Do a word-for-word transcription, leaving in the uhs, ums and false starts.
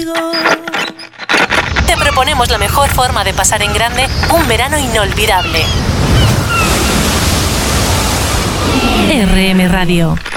Te proponemos la mejor forma de pasar en grande un verano inolvidable. R M Radio.